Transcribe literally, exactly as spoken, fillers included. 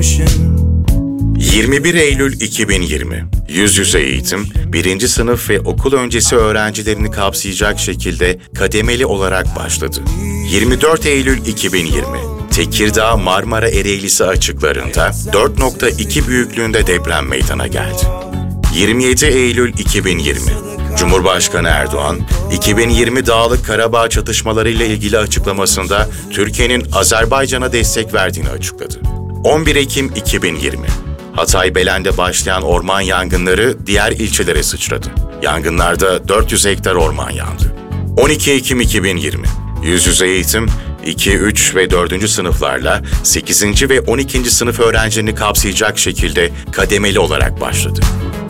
yirmi bir Eylül iki bin yirmi, yüz yüze eğitim, birinci sınıf ve okul öncesi öğrencilerini kapsayacak şekilde kademeli olarak başladı. yirmi dört Eylül iki bin yirmi, Tekirdağ Marmara Ereğlisi açıklarında dört nokta iki büyüklüğünde deprem meydana geldi. yirmi yedi Eylül iki bin yirmi, Cumhurbaşkanı Erdoğan, iki bin yirmi Dağlık Karabağ çatışmalarıyla ilgili açıklamasında Türkiye'nin Azerbaycan'a destek verdiğini açıkladı. on bir Ekim iki bin yirmi, Hatay Belen'de başlayan orman yangınları diğer ilçelere sıçradı. Yangınlarda dört yüz hektar orman yandı. on iki Ekim iki bin yirmi, yüz yüze eğitim, iki, üç ve dördüncü sınıflarla sekizinci ve on ikinci sınıf öğrencilerini kapsayacak şekilde kademeli olarak başladı.